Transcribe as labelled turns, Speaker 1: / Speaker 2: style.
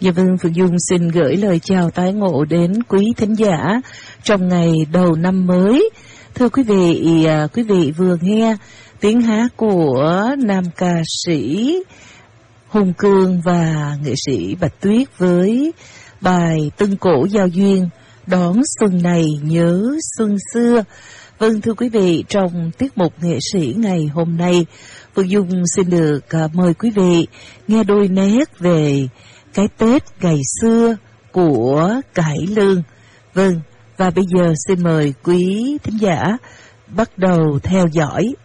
Speaker 1: Dạ vâng, Phượng Dung xin gửi lời chào tái ngộ đến quý thính giả trong ngày đầu năm mới. Thưa quý vị vừa nghe tiếng hát của nam ca sĩ Hùng Cương và nghệ sĩ Bạch Tuyết với bài Tân Cổ Giao Duyên, đón xuân này nhớ xuân xưa. Vâng, thưa quý vị, trong tiết mục nghệ sĩ ngày hôm nay, Phượng Dung xin được mời quý vị nghe đôi nét về cái Tết ngày xưa của cải lương. Vâng, và bây giờ xin mời quý thính giả bắt đầu theo dõi